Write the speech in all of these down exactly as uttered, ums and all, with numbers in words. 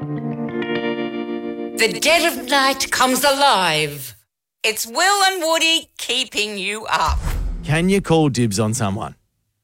The dead of night comes alive. It's Will and Woody keeping you up. Can you call dibs on someone?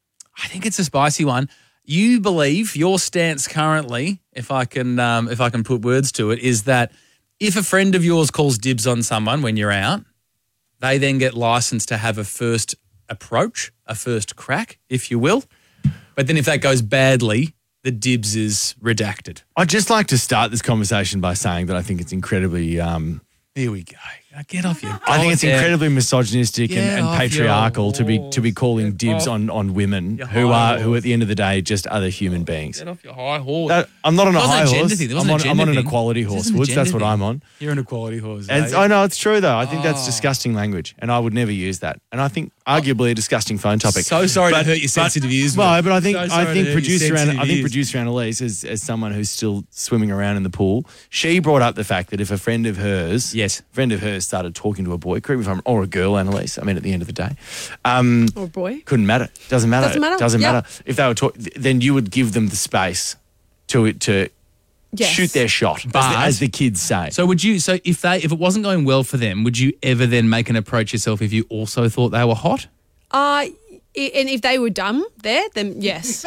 I think it's a spicy one. You believe your stance currently, if I can, um, if I can put words to it, is that if a friend of yours calls dibs on someone when you're out, they then get licensed to have a first approach, a first crack, if you will. But then if that goes badly, the dibs is redacted. I'd just like to start this conversation by saying that I think it's incredibly um, Here we go. Now get off your. I think it's goddamn- incredibly misogynistic and, Get and off patriarchal your to be to be calling horse. dibs Get on, on women your who high are who horse. at the end of the day just other human beings. Get off your high horse. Uh, I'm not on a It wasn't high a gender horse. thing. It I'm wasn't a on, I'm gender on an thing. equality This horse, isn't a Woods. That's gender what thing. I'm on. You're an equality horse. And eh? I know it's true though. I think that's Oh. disgusting language, and I would never use that. And I think arguably a disgusting phone topic. So sorry But- to hurt your but- sensitive ears. Well, Will. but I think So I sorry to think hurt your producer Anna, sensitive I think ears. producer Annalise, as as someone who's still swimming around in the pool, she brought up the fact that if a friend of hers, Yes. friend of hers started talking to a boy, correct me if I'm, or a girl, Annalise. I mean, at the end of the day, um, Or boy. couldn't matter. Doesn't matter. Doesn't matter. Doesn't Yeah. matter. If they were talk, then you would give them the space to to Yes. shoot their shot, as, But- the, as the kids say. So would you? So if they, if it wasn't going well for them, would you ever then make an approach yourself if you also thought they were hot? Uh, i- and if they were dumb there, then yes.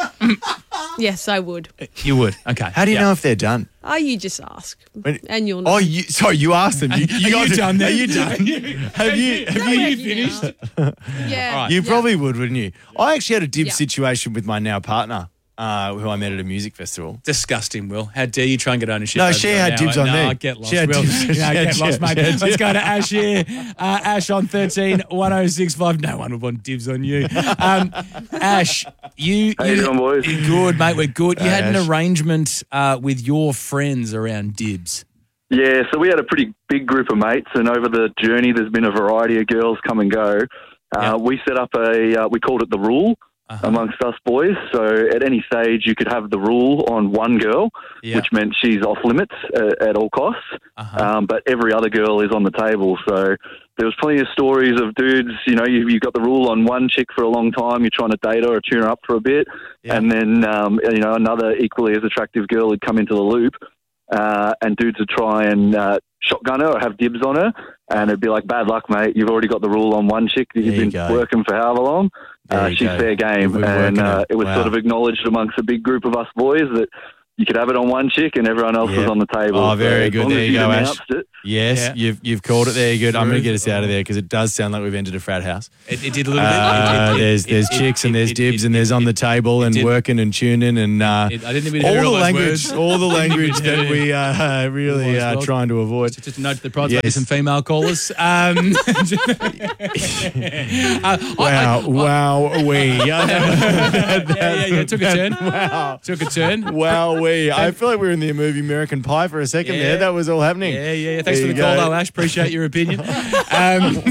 yes, I would. You would. Okay. How do you Yeah. know if they're done? Oh, you just ask. When- And you'll know. Oh, you, sorry, you asked them. You, you Are got you to- done then? Are you done? have you? Have you? you finished? Yeah. All right. You Yeah. probably would, wouldn't you? I actually had a dib Yeah. situation with my now partner, uh, who I met at a music festival. Disgusting, Will. How dare you try and get ownership? No, over she it had now. dibs on no, me. Get lost, She had Will. dibs- No, she had get dibs- lost, mate. she had Let's dibs. go to Ash here. Uh, Ash on thirteen one oh six five. No one would want dibs on you. Um, Ash, you. How you you doing, boys? You're good, mate. We're good. You Hey, had an Ash. arrangement uh, with your friends around dibs. Yeah, so we had a pretty big group of mates, and over the journey, there's been a variety of girls come and go. Uh, Yeah. We set up a, uh, we called it the rule Uh-huh. amongst us boys. So at any stage, you could have the rule on one girl, Yeah. which meant she's off limits uh, at all costs. Uh-huh. Um, but every other girl is on the table. So there was plenty of stories of dudes, you know, you, you've got the rule on one chick for a long time, you're trying to date her or tune her up for a bit, Yeah. and then, um, you know, another equally as attractive girl would come into the loop, uh, and dudes would try and uh, shotgun her or have dibs on her, and it'd be like, bad luck, mate, you've already got the rule on one chick that There you've you been go. working for however long. There Uh, you she's go. fair game. You've been And working uh, it. it was Wow. sort of acknowledged amongst a big group of us boys that you could have it on one chick and everyone else Yeah. was on the table. Oh, very So as good. long There as you go, Ash. announced it, Yes, Yeah. you've you've called it there. You're good. I'm going to True. get us out of there because it does sound like we've entered a frat house. It, it did a little bit. Uh, It- it- there's it- there's it- chicks it- and there's it- dibs it- and there's it- on the table and did. working and tuning and uh, it- I didn't even all hear the all those language, words. all the language Didn't that hear we uh, really Otherwise, are well, trying to avoid. Just a note to the prods, Yes. maybe some female callers. Um, uh, Wow, wow, we. yeah, yeah, yeah. Took a turn. Wow. Took a turn. Wow, we. I feel like we were in the movie American Pie for a second Yeah. there. That was all happening. Yeah, yeah, yeah. Thanks There for the you call, go. though, Ash. Appreciate your opinion. Um, um,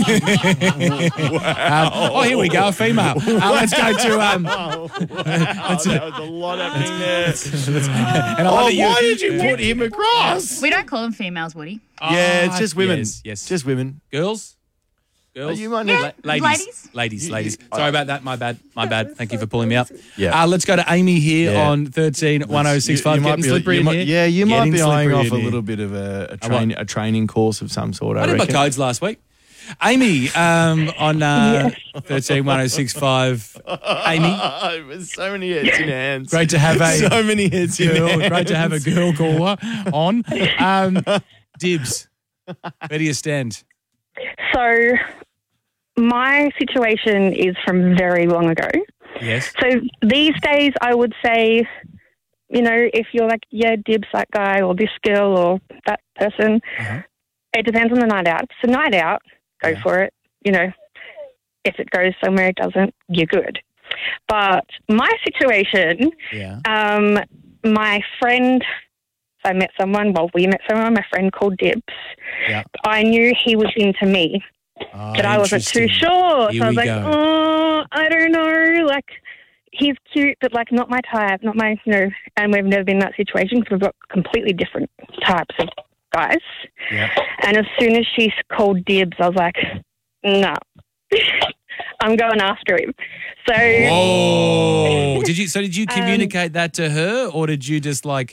oh, here we go, a female. Uh, let's go to. Um, Wow, that was a lot happening there. and I love Oh, that you- why did you put him across? We don't call them females, Woody. Yeah, it's just women. Yes, yes. Just women. Girls? Girls? Oh, you might need- La- ladies. Ladies. Ladies, ladies. Sorry about that. My bad. My bad. Thank you for pulling me up. Yeah. Uh, let's go to Amy here Yeah. on thirteen one oh six five. You- you might Getting be- slippery you in might- here. Yeah, you might Getting be eyeing slippery off in a here. little bit of a, a, I train, might. a training course of some sort, I, I did my reckon. codes last week. Amy, um, on uh, thirteen one oh six five. Amy, Oh, there's so many heads in hands. great to have a So many heads in girl. hands. Great to have a girl caller on. Um, Dibs, where do you stand? So my situation is from very long ago. Yes. So these days I would say, you know, if you're like, yeah, dibs that guy or this girl or that person, Uh-huh. it depends on the night out. If it's a night out, go Yeah. for it. You know, if it goes somewhere it doesn't, you're good. But my situation, Yeah. um, my friend, I met someone, well, we met someone, my friend called Dibs. Yeah. I knew he was into me, Oh, but I wasn't too interesting. sure. Here so I was we like, go. oh, I don't know. Like, he's cute, but, like, not my type, not my, you know, and we've never been in that situation because we've got completely different types of guys. Yeah. And as soon as she called Dibs, I was like, no, I'm going after him. So Whoa! Did you? So did you Um, communicate that to her, or did you just like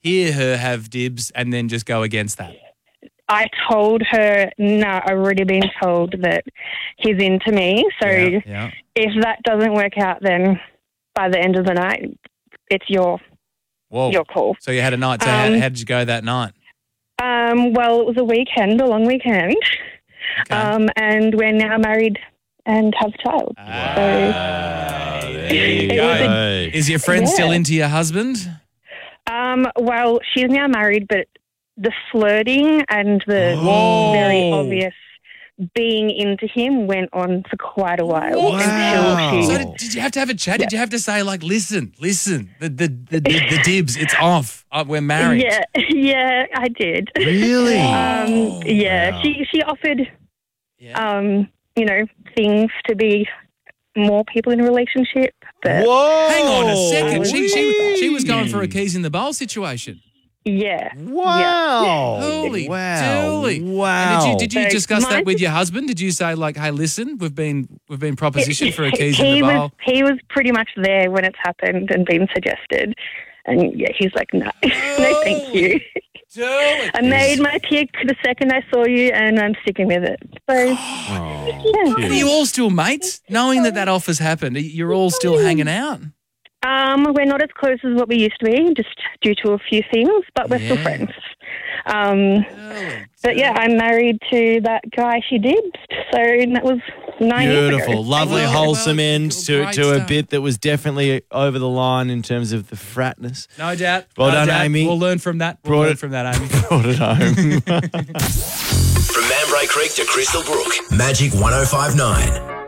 hear her have dibs and then just go against that? I told her, no, I've already been told that he's into me. So Yeah, yeah. if that doesn't work out, then by the end of the night, it's your Whoa. your call. So you had a night. So how, Um, how did you go that night? Um, well, it was a weekend, a long weekend, Okay. um, and we're now married and have a child. Ah, so, there you it go. was a- Is your friend Yeah. still into your husband? um, well, she's now married, but the flirting and the Whoa. very obvious being into him went on for quite a while Wow. until she. So did, did you have to have a chat? Did you have to say like, listen, listen, the the the, the, the dibs, it's off. Uh, we're married. Yeah, yeah, I did. Really? Um, yeah, wow. she she offered, Yeah. um, you know, things to be more people in a relationship, but Whoa. Hang on a second. was- She she she was going for a keys in the bowl situation. yeah, Wow. Holy wow. dooly. Wow. And did you did you So discuss that mine- with your husband? Did you say like, hey, listen, we've been we've been propositioned for a He- keys he in the was bowl. he was pretty much there when it's happened and been suggested, and yeah, he's like, no, no, thank you. I made my pick the second I saw you, and I'm sticking with it. So, yeah. Are you all still mates? Knowing that that offer's happened, you're all still hanging out? Um, we're not as close as what we used to be, just due to a few things, but we're still Yeah. friends. Um, but yeah, I'm married to that guy she did, so that was nine years Beautiful. ago. Lovely, Well, wholesome well, end to, great to a stuff. bit that was definitely over the line in terms of the fratness. No doubt. Well no done, doubt. Amy. We'll learn from that. We'll Brought learn it- from that, Amy. Brought it home. From Manbray Creek to Crystal Brook, Magic one oh five nine.